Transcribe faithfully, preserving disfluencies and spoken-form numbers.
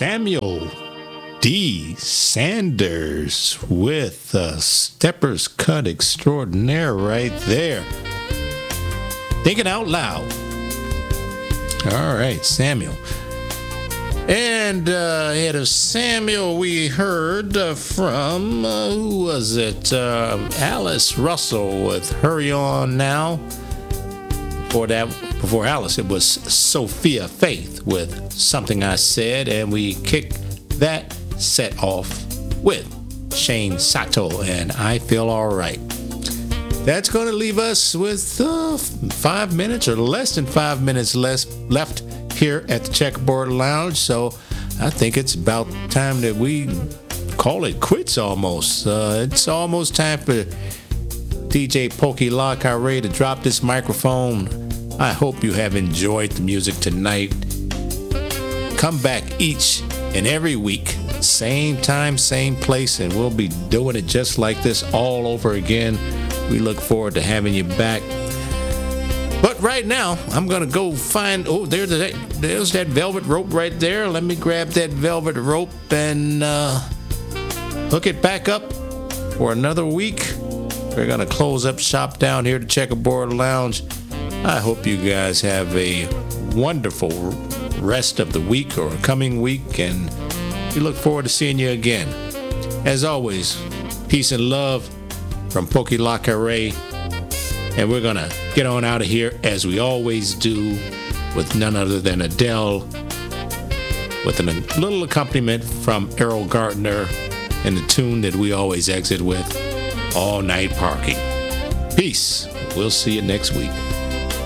Samuel D. Sanders with a Stepper's Cut extraordinaire right there. Thinking out loud. All right, Samuel. And uh, ahead of Samuel, we heard uh, from, uh, who was it? Uh, Alice Russell with Hurry On Now. Before that, before Alice, it was Sophia Faith with Something I Said. And we kicked that set off with Shane Sato and I Feel Alright. That's going to leave us with uh, five minutes or less than five minutes less left here at the Checkerboard Lounge. So I think it's about time that we call it quits almost. Uh, it's almost time for D J Pokey La Carre to drop this microphone. I hope you have enjoyed the music tonight. Come back each and every week, same time, same place, and we'll be doing it just like this all over again. We look forward to having you back. But right now, I'm going to go find, oh, there's that, there's that velvet rope right there. Let me grab that velvet rope and uh, hook it back up for another week. We're going to close up shop down here at the Checkerboard Lounge. I hope you guys have a wonderful rest of the week or coming week, and we look forward to seeing you again. As always, peace and love from Pokey La Carre, and we're gonna get on out of here as we always do with none other than Adele, with a little accompaniment from Errol Gardner and the tune that we always exit with, All Night Parking. Peace. We'll see you next week.